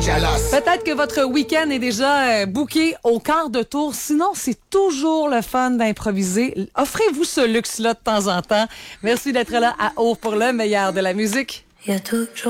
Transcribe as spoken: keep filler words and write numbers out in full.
Peut-être que votre week-end est déjà euh, booké au quart de tour. Sinon, c'est toujours le fun d'improviser. Offrez-vous ce luxe-là de temps en temps. Merci d'être là à Haut pour le meilleur de la musique. Il y a toujours